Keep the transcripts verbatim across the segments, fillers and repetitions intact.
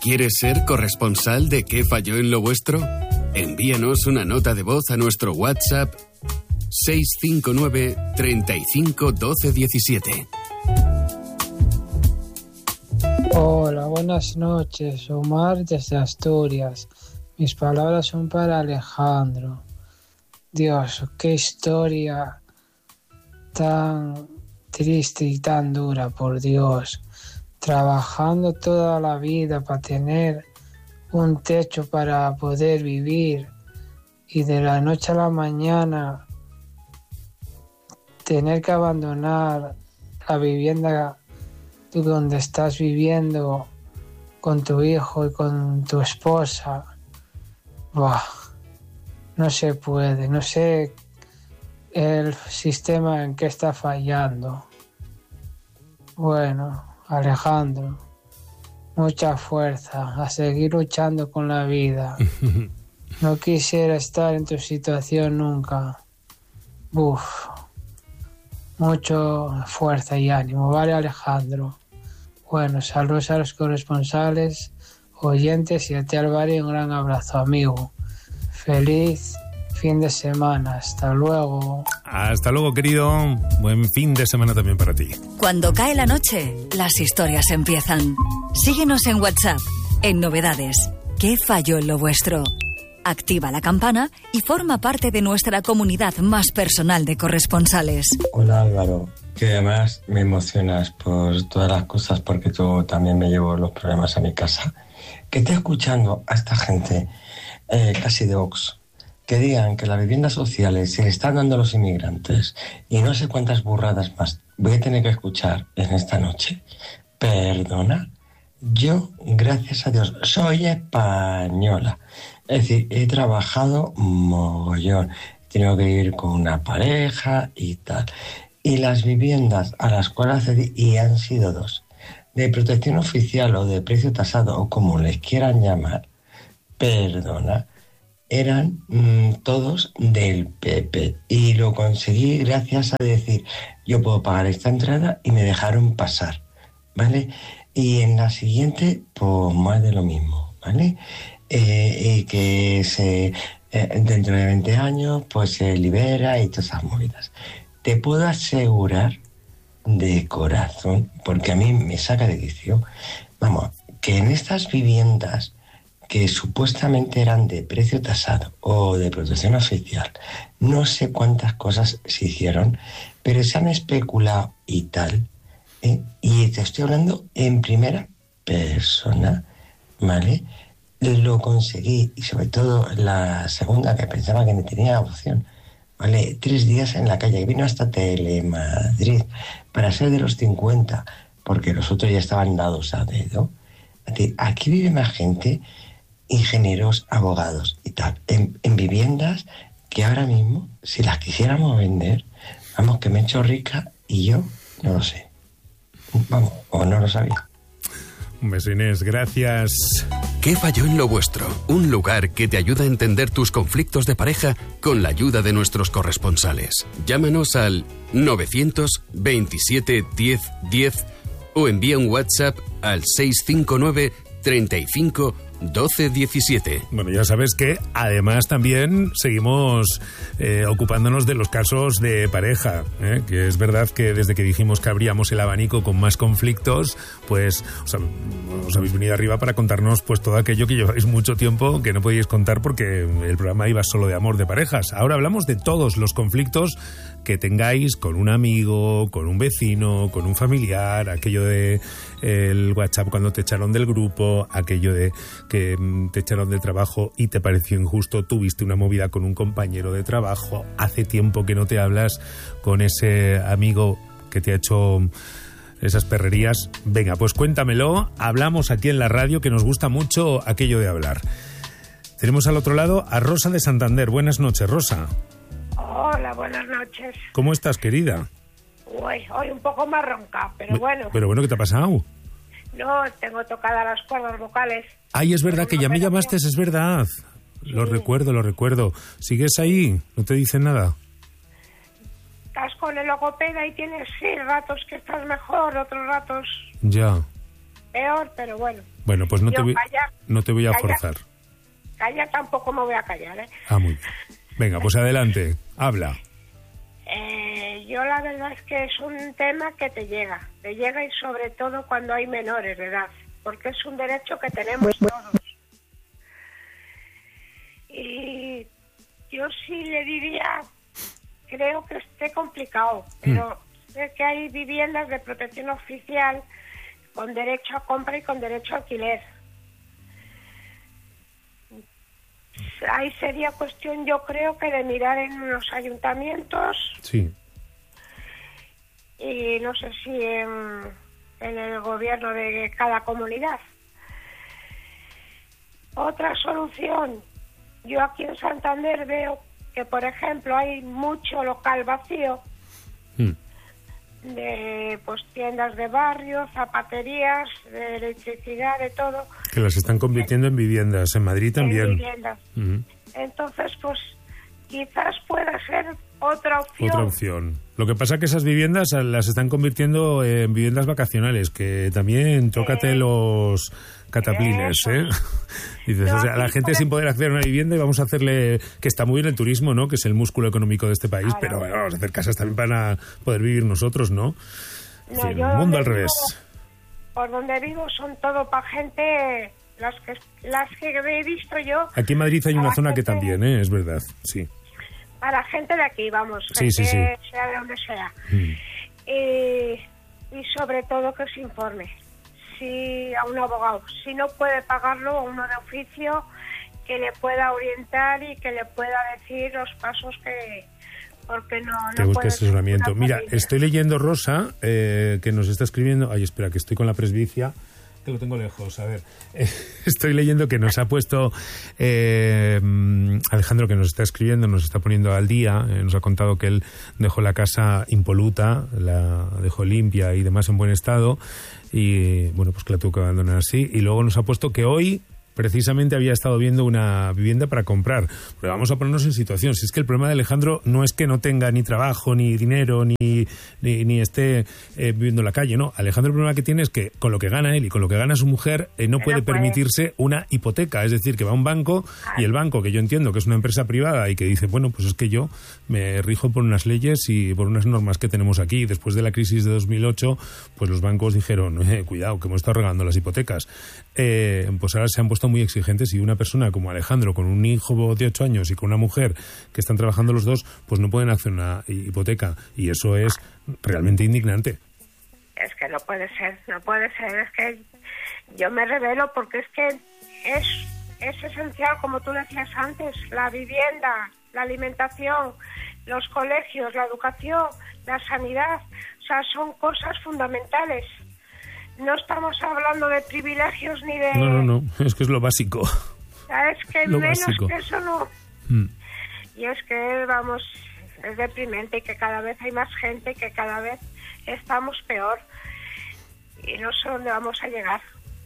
¿Quieres ser corresponsal de ¿Qué falló en lo vuestro? Envíanos una nota de voz a nuestro WhatsApp seis cinco nueve, treinta y cinco, doce diecisiete. Hola, buenas noches. Omar desde Asturias. Mis palabras son para Alejandro. Dios, qué historia tan triste y tan dura, por Dios. Trabajando toda la vida para tener un techo para poder vivir y de la noche a la mañana tener que abandonar la vivienda donde estás viviendo con tu hijo y con tu esposa. Buah, no se puede, no sé el sistema en que está fallando. Bueno, Alejandro, mucha fuerza, a seguir luchando con la vida. No quisiera estar en tu situación nunca. Uf, mucho fuerza y ánimo, ¿vale, Alejandro? Bueno, saludos a los corresponsales, oyentes y a ti, Álvaro, y un gran abrazo, amigo. Feliz fin de semana. Hasta luego. Hasta luego, querido. Buen fin de semana también para ti. Cuando cae la noche, las historias empiezan. Síguenos en WhatsApp, en Novedades. ¿Qué falló en lo vuestro? Activa la campana y forma parte de nuestra comunidad más personal de corresponsales. Hola, Álvaro, que además me emocionas por todas las cosas porque tú también me llevo los problemas a mi casa. Que esté escuchando a esta gente eh, casi de Ox, que digan que las viviendas sociales se le están dando a los inmigrantes y no sé cuántas burradas más voy a tener que escuchar en esta noche. Perdona, yo, gracias a Dios, soy española. Es decir, he trabajado mogollón, he tenido que vivir con una pareja y tal. Y las viviendas a las cuales accedí, y han sido dos, de protección oficial o de precio tasado, o como les quieran llamar, perdona, eran mmm, todos del P P. Y lo conseguí gracias a decir, yo puedo pagar esta entrada y me dejaron pasar, ¿vale? Y en la siguiente, pues más de lo mismo, ¿vale? Eh, y que se eh, dentro de veinte años pues se libera y todas esas movidas. Te puedo asegurar de corazón, porque a mí me saca de quicio, vamos, que en estas viviendas que supuestamente eran de precio tasado o de protección oficial, no sé cuántas cosas se hicieron, pero se han especulado y tal, ¿eh? Y te estoy hablando en primera persona, ¿vale? Lo conseguí, y sobre todo la segunda, que pensaba que no tenía opción, ¿vale? Tres días en la calle, vino hasta Telemadrid para ser de los cincuenta, porque los otros ya estaban dados a dedo. Aquí vive más gente, ingenieros, abogados y tal, en, en viviendas que ahora mismo, si las quisiéramos vender, vamos, que me he hecho rica y yo no lo sé. Vamos, o no lo sabía. Un beso, Inés, gracias. ¿Qué falló en lo vuestro? Un lugar que te ayuda a entender tus conflictos de pareja con la ayuda de nuestros corresponsales. Llámanos al novecientos veintisiete diez diez o envía un WhatsApp al seis cinco nueve, treinta y cinco, doce diecisiete. Bueno, ya sabes que además también seguimos eh, ocupándonos de los casos de pareja, ¿eh? Que es verdad que desde que dijimos que abríamos el abanico con más conflictos, pues os, os habéis venido arriba para contarnos pues todo aquello que lleváis mucho tiempo que no podíais contar porque el programa iba solo de amor de parejas. Ahora hablamos de todos los conflictos que tengáis con un amigo, con un vecino, con un familiar, aquello de el WhatsApp cuando te echaron del grupo, aquello de que te echaron del trabajo y te pareció injusto, tuviste una movida con un compañero de trabajo, hace tiempo que no te hablas con ese amigo que te ha hecho esas perrerías. Venga, pues cuéntamelo, hablamos aquí en la radio, que nos gusta mucho aquello de hablar. Tenemos al otro lado a Rosa de Santander. Buenas noches, Rosa. Hola, buenas noches. ¿Cómo estás, querida? Uy, hoy un poco más ronca, pero bueno. Pero bueno, ¿qué te ha pasado? No, tengo tocadas las cuerdas vocales. Ay, es verdad que ya me llamaste, es verdad. Sí. Lo recuerdo, lo recuerdo. ¿Sigues ahí? ¿No te dicen nada? Estás con el logopeda y tienes sí, ratos que estás mejor, otros ratos... Ya. peor, pero bueno. Bueno, pues no, te voy, callar, no te voy a callar, forzar. Callar tampoco me voy a callar, ¿eh? Ah, muy bien. Venga, pues adelante, habla. Eh, yo la verdad es que es un tema que te llega, te llega y sobre todo cuando hay menores de edad, porque es un derecho que tenemos todos. Y yo sí le diría, creo que esté complicado, pero mm. sé que hay viviendas de protección oficial con derecho a compra y con derecho a alquiler. Ahí sería cuestión, yo creo, que de mirar en los ayuntamientos. Sí. Y no sé si en, en el gobierno de cada comunidad. Otra solución, yo aquí en Santander veo que, por ejemplo, hay mucho local vacío mm. de pues tiendas de barrio, zapaterías, de electricidad, de todo. Que las están convirtiendo en viviendas, en Madrid también. En viviendas. Uh-huh. Entonces, pues, quizás pueda ser otra opción. Otra opción. Lo que pasa es que esas viviendas las están convirtiendo en viviendas vacacionales, que también tócate eh, los cataplines, eso. ¿eh? Dices, no, o sea, la gente puede... sin poder acceder a una vivienda y vamos a hacerle, que está muy bien el turismo, ¿no? Que es el músculo económico de este país, claro. Pero bueno, vamos a hacer casas también para poder vivir nosotros, ¿no? En no, fin, yo el mundo al vivo, revés. Por donde vivo son todo para gente, las que las que he visto yo. Aquí en Madrid hay una zona gente, que también, ¿eh? Es verdad, sí. Para gente de aquí, vamos, sí, gente, sí, sí. sea de donde sea. Mm. Y, y sobre todo que se informe. Si a un abogado, si no puede pagarlo, a uno de oficio que le pueda orientar y que le pueda decir los pasos que... porque no, no que busque asesoramiento. Mira, estoy leyendo Rosa, eh, que nos está escribiendo... Ay, espera, que estoy con la presbicia, que lo tengo lejos. A ver, eh, estoy leyendo que nos ha puesto eh, Alejandro, que nos está escribiendo, nos está poniendo al día, eh, nos ha contado que él dejó la casa impoluta, la dejó limpia y demás en buen estado, y bueno, pues que la tuvo que abandonar así. Y luego nos ha puesto que hoy precisamente había estado viendo una vivienda para comprar. Pero vamos a ponernos en situación. Si es que el problema de Alejandro no es que no tenga ni trabajo, ni dinero, ni, ni, ni esté eh, viviendo en la calle, no. Alejandro el problema que tiene es que con lo que gana él y con lo que gana su mujer eh, no puede permitirse una hipoteca. Es decir, que va a un banco y el banco, que yo entiendo que es una empresa privada y que dice, bueno, pues es que yo me rijo por unas leyes y por unas normas que tenemos aquí. Después de la crisis de dos mil ocho, pues los bancos dijeron, eh, cuidado, que hemos estado regalando las hipotecas. Eh, pues ahora se han puesto muy exigentes y una persona como Alejandro con un hijo de ocho años y con una mujer que están trabajando los dos, pues no pueden hacer una hipoteca y eso es realmente indignante. Es que no puede ser, no puede ser, es que yo me revelo porque es que es, es esencial, como tú decías antes, la vivienda, la alimentación, los colegios, la educación, la sanidad, o sea, son cosas fundamentales. No estamos hablando de privilegios ni de... No, no, no, es que es lo básico. Es que lo menos básico. Que eso no... Mm. Y es que, vamos, es deprimente y que cada vez hay más gente, que cada vez estamos peor. Y no sé dónde vamos a llegar.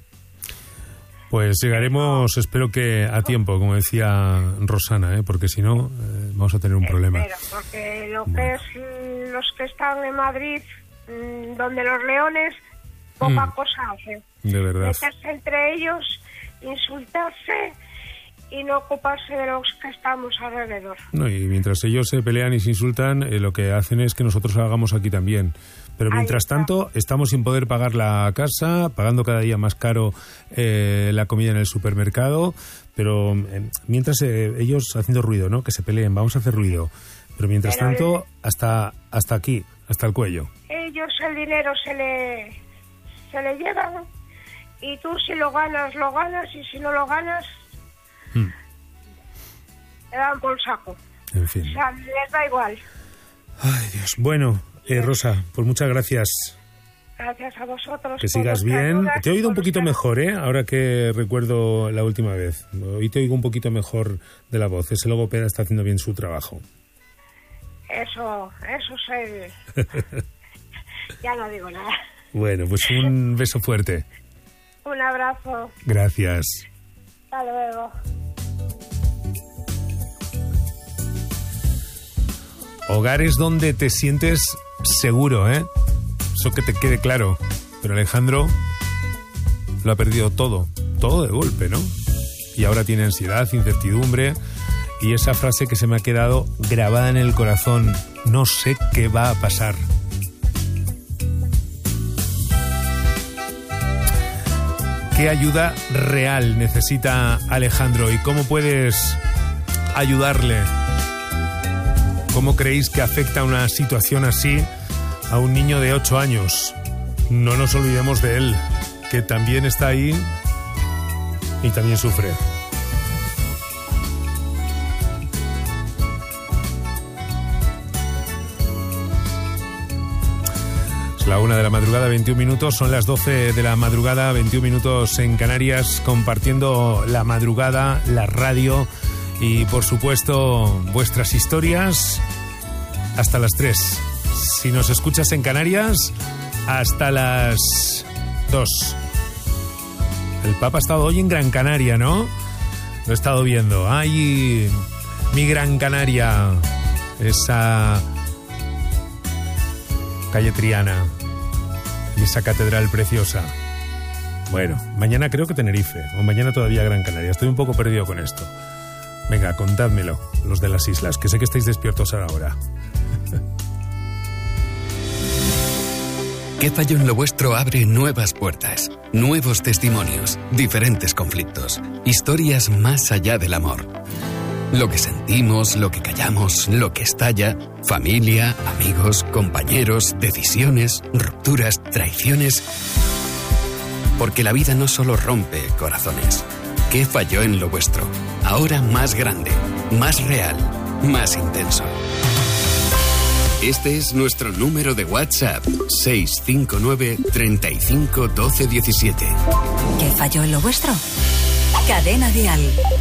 Pues llegaremos, espero que a tiempo, como decía Rosana, ¿eh? Porque si no, eh, vamos a tener un problema. Espero, porque lo bueno. que es los que están en Madrid, mmm, donde los leones... poca mm. cosa hacen. De verdad. Meterse entre ellos, insultarse y no ocuparse de los que estamos alrededor. No, y mientras ellos se pelean y se insultan, eh, lo que hacen es que nosotros hagamos aquí también. Pero mientras tanto, estamos sin poder pagar la casa, pagando cada día más caro eh, la comida en el supermercado, pero eh, mientras eh, ellos haciendo ruido, ¿no? Que se peleen, vamos a hacer ruido. Pero mientras pero tanto, el... hasta, hasta aquí, hasta el cuello. Ellos el dinero se le... se le llevan y tú si lo ganas, lo ganas y si no lo ganas hmm. te dan por saco. En fin. O sea, les da igual. Ay, Dios. Bueno, eh, Rosa, pues muchas gracias. Gracias a vosotros. Que sigas bien. Te he oído un poquito mejor, ¿eh? Ahora que recuerdo la última vez. Hoy te oigo un poquito mejor de la voz. Ese logopeda está haciendo bien su trabajo. Eso, eso sé. Ya no digo nada. Bueno, pues un beso fuerte. Un abrazo. Gracias. Hasta luego. Hogares donde te sientes seguro, ¿eh? Eso que te quede claro. Pero Alejandro lo ha perdido todo, todo de golpe, ¿no? Y ahora tiene ansiedad, incertidumbre y esa frase que se me ha quedado grabada en el corazón: no sé qué va a pasar. ¿Qué ayuda real necesita Alejandro y cómo puedes ayudarle? ¿Cómo creéis que afecta una situación así a un niño de ocho años? No nos olvidemos de él, que también está ahí y también sufre. La una de la madrugada, veintiún minutos, son las doce de la madrugada, veintiún minutos en Canarias, compartiendo la madrugada, la radio y, por supuesto, vuestras historias hasta las tres. Si nos escuchas en Canarias, hasta las dos. El Papa ha estado hoy en Gran Canaria, ¿no? Lo he estado viendo. ¡Ay, mi Gran Canaria! Esa calle Triana y esa catedral preciosa. Bueno, mañana creo que Tenerife, o mañana todavía Gran Canaria. Estoy un poco perdido con esto. Venga, contádmelo, los de las islas, que sé que estáis despiertos ahora. ¿Qué falló en lo vuestro? Abre nuevas puertas, nuevos testimonios, diferentes conflictos, historias más allá del amor. Lo que sentimos, lo que callamos, lo que estalla, familia, amigos, compañeros, decisiones, rupturas, traiciones. Porque la vida no solo rompe corazones. ¿Qué falló en lo vuestro? Ahora más grande, más real, más intenso. Este es nuestro número de WhatsApp, seis cinco nueve, treinta y cinco, doce, diecisiete. ¿Qué falló en lo vuestro? Cadena Dial.